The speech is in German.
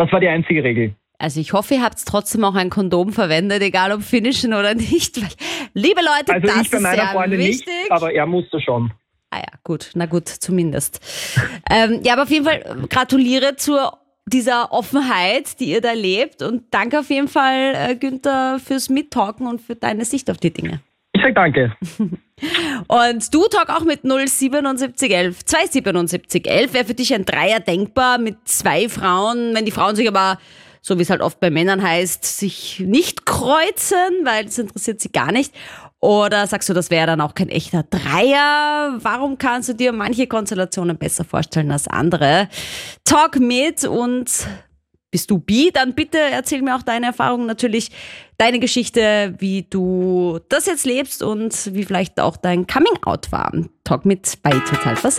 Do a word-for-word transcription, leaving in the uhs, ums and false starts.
Das war die einzige Regel. Also ich hoffe, ihr habt trotzdem auch ein Kondom verwendet, egal ob finnischen oder nicht. Weil, liebe Leute, Also das ich bei ist meiner sehr Freundin wichtig. nicht, aber er musste schon. Ah ja, gut, na gut, zumindest. ähm, ja, aber auf jeden Fall gratuliere zur dieser Offenheit, die ihr da lebt, und danke auf jeden Fall, äh, Günther, fürs Mittalken und für deine Sicht auf die Dinge. Ich sag danke. Und du talk auch mit null siebenundsiebzig elf zwei siebenundsiebzig elf. Wäre für dich ein Dreier denkbar mit zwei Frauen, wenn die Frauen sich aber, so wie es halt oft bei Männern heißt, sich nicht kreuzen, weil das interessiert sie gar nicht? Oder sagst du, das wäre dann auch kein echter Dreier? Warum kannst du dir manche Konstellationen besser vorstellen als andere? Talk mit. Und bist du bi? Dann bitte erzähl mir auch deine Erfahrungen, natürlich deine Geschichte, wie du das jetzt lebst und wie vielleicht auch dein Coming-out war. Talk mit bei Total Versext.